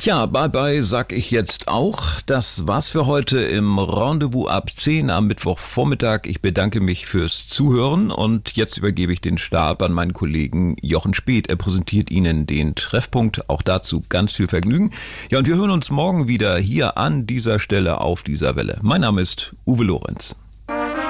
Tja, bye bye sag ich jetzt auch. Das war's für heute im Rendezvous ab 10 am Mittwochvormittag. Ich bedanke mich fürs Zuhören und jetzt übergebe ich den Stab an meinen Kollegen Jochen Speth. Er präsentiert Ihnen den Treffpunkt. Auch dazu ganz viel Vergnügen. Ja, und wir hören uns morgen wieder hier an dieser Stelle auf dieser Welle. Mein Name ist Uwe Lorenz.